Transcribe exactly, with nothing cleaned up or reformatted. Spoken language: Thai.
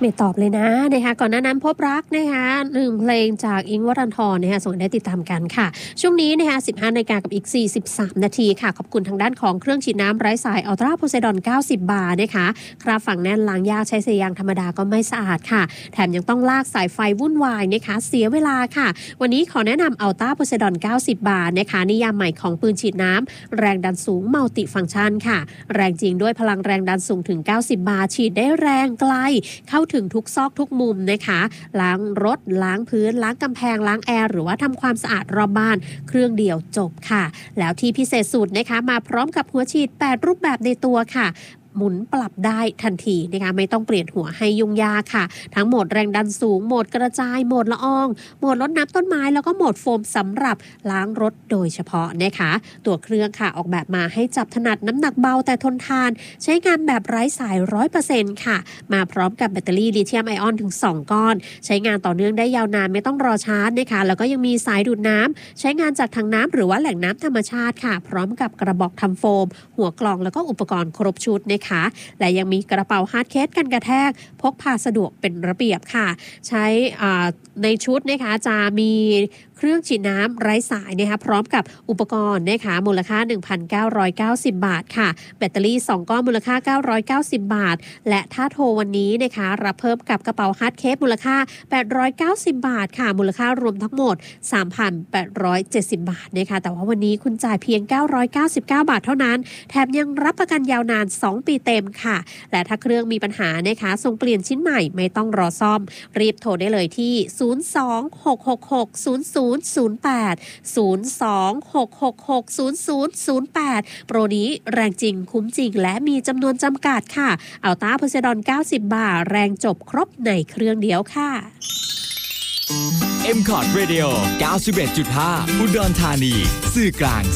ไม่ตอบเลยนะนะคะก่อนหน้านั้นพบรักนะคะหนึ่งเพลงจากอิงค์วรันธรนะคะส่งได้ติดตามกันค่ะช่วงนี้นะคะสิบห้านาฬิกากับอีกสี่สิบสามนาทีค่ะขอบคุณทางด้านของเครื่องฉีดน้ำไร้สายอัลตราโพไซดอนเก้าสิบบาร์นะคะคราบฝังแน่นล้างยากใช้สายยางธรรมดาก็ไม่สะอาดค่ะแถมยังต้องลากสายไฟวุ่นวายนะคะเสียเวลาค่ะวันนี้ขอแนะนำอัลตราโพไซดอนเก้าสิบบาร์นะคะนิยามใหม่ของปืนฉีดน้ำแรงดันสูงมัลติฟังก์ชันค่ะแรงจริงด้วยพลังแรงดันสูงถึงเก้าสิบบาร์ฉีดได้แรงไกลเข้าถึงทุกซอกทุกมุมนะคะล้างรถล้างพื้นล้างกำแพงล้างแอร์หรือว่าทำความสะอาดรอบบ้านเครื่องเดียวจบค่ะแล้วที่พิเศษสุดนะคะมาพร้อมกับหัวฉีดแปดรูปแบบในตัวค่ะหมุนปรับได้ทันทีนะคะไม่ต้องเปลี่ยนหัวให้ยุ่งยากค่ะทั้งโหมดแรงดันสูงโหมดกระจายโหมดละอองโหมดลดน้ำต้นไม้แล้วก็โหมดโฟมสำหรับล้างรถโดยเฉพาะนะคะตัวเครื่องค่ะออกแบบมาให้จับถนัดน้ำหนักเบาแต่ทนทานใช้งานแบบไร้สาย ร้อยเปอร์เซ็นต์ ค่ะมาพร้อมกับแบตเตอรี่ลิเธียมไอออนถึงสองก้อนใช้งานต่อเนื่องได้ยาวนานไม่ต้องรอชาร์จนะคะแล้วก็ยังมีสายดูดน้ำใช้งานจากถังน้ำหรือว่าแหล่งน้ำธรรมชาติค่ะพร้อมกับกระบอกทำโฟมหัวกรองแล้วก็อุปกรณ์ครบชุดนะคะและยังมีกระเป๋าฮาร์ดเคสกันกระแทกพกพาสะดวกเป็นระเบียบค่ะใช้ในชุดนะคะจะมีเครื่องฉีดน้ำไร้สายนะคะพร้อมกับอุปกรณ์นะคะมูลค่า หนึ่งพันเก้าร้อยเก้าสิบ บาทค่ะแบตเตอรี่สองก้อนมูลค่าเก้าร้อยเก้าสิบบาทและถ้าโทรวันนี้นะคะรับเพิ่มกับกระเป๋าฮาร์ดเคสมูลค่าแปดร้อยเก้าสิบบาทค่ะมูลค่ารวมทั้งหมด สามพันแปดร้อยเจ็ดสิบ บาทนะคะแต่ว่าวันนี้คุณจ่ายเพียงเก้าร้อยเก้าสิบเก้าบาทเท่านั้นแถมยังรับประกันยาวนานสองปีเต็มค่ะและถ้าเครื่องมีปัญหานะคะส่งเปลี่ยนชิ้นใหม่ไม่ต้องรอซ่อมรีบโทรได้เลยที่ศูนย์ สอง หก หก หก ศูนย์ ศูนย์ ศูนย์ แปด ศูนย์ สอง หก หก หก ศูนย์ ศูนย์ ศูนย์ แปดโปรนี้แรงจริงคุ้มจริงและมีจำนวนจำกัดค่ะอัลต้าโพไซดอนเก้าสิบบาทแรงจบครบในเครื่องเดียวค่ะเอ็ม คอร์ด Radio เก้าสิบเอ็ดจุดห้า อุดรธานีสื่อกลาง